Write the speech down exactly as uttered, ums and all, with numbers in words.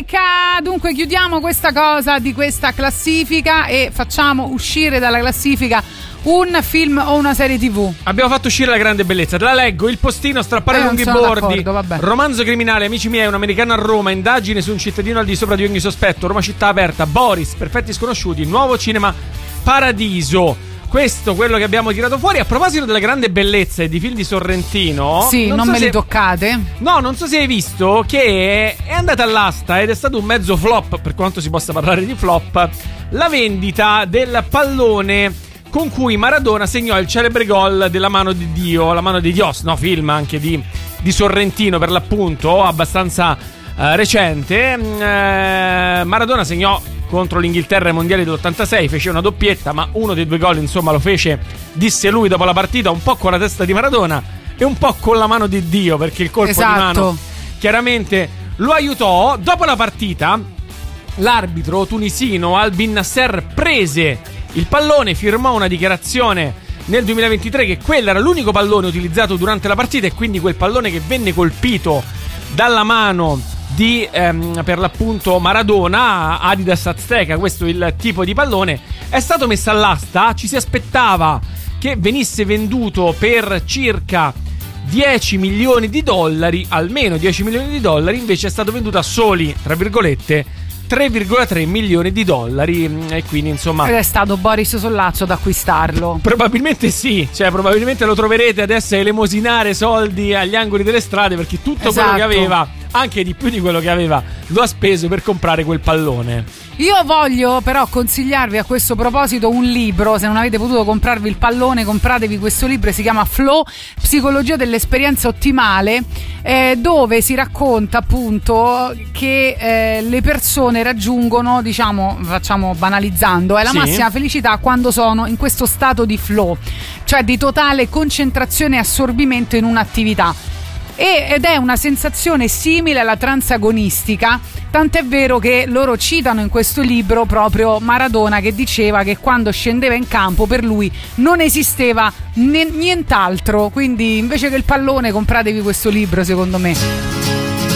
America. Dunque chiudiamo questa cosa di questa classifica e facciamo uscire dalla classifica un film o una serie tivù. Abbiamo fatto uscire La grande bellezza. Te la leggo: Il postino, strappare eh, lunghi bordi, romanzo criminale, amici miei, un americano a Roma, indagine su un cittadino al di sopra di ogni sospetto, Roma città aperta, Boris, perfetti sconosciuti, nuovo cinema Paradiso. Questo, quello che abbiamo tirato fuori. A proposito della grande bellezza e di film di Sorrentino, sì, non, non so me se... li toccate. No, non so se hai visto che è andata all'asta ed è stato un mezzo flop, per quanto si possa parlare di flop, la vendita del pallone con cui Maradona segnò il celebre gol della mano di Dio, la mano di Dios, no, film anche di, di Sorrentino per l'appunto, abbastanza eh, recente. Eh, Maradona segnò contro l'Inghilterra ai mondiali dell'ottantasei, fece una doppietta, ma uno dei due gol insomma lo fece, disse lui dopo la partita, un po' con la testa di Maradona e un po' con la mano di Dio, perché il colpo esatto. di mano chiaramente lo aiutò. Dopo la partita l'arbitro tunisino Albin Nasser prese il pallone, firmò una dichiarazione nel duemilaventitré che quello era l'unico pallone utilizzato durante la partita e quindi quel pallone che venne colpito dalla mano di ehm, per l'appunto Maradona, Adidas Azteca, questo è il tipo di pallone, è stato messo all'asta. Ci si aspettava che venisse venduto per circa dieci milioni di dollari, almeno dieci milioni di dollari, invece è stato venduto a soli, tra virgolette, tre virgola tre milioni di dollari. E quindi insomma ed è stato Boris Sollazzo ad acquistarlo. Probabilmente sì, cioè probabilmente lo troverete adesso a elemosinare soldi agli angoli delle strade, perché tutto esatto. quello che aveva, anche di più di quello che aveva, lo ha speso per comprare quel pallone. Io voglio però consigliarvi a questo proposito un libro. Se non avete potuto comprarvi il pallone, compratevi questo libro, si chiama Flow, psicologia dell'esperienza ottimale, eh, dove si racconta appunto che eh, le persone raggiungono, diciamo, facciamo banalizzando, è la sì. massima felicità quando sono in questo stato di flow, cioè di totale concentrazione e assorbimento in un'attività. E, ed è una sensazione simile alla transagonistica, tant'è vero che loro citano in questo libro proprio Maradona, che diceva che quando scendeva in campo per lui non esisteva ne- nient'altro. Quindi invece che il pallone compratevi questo libro, secondo me.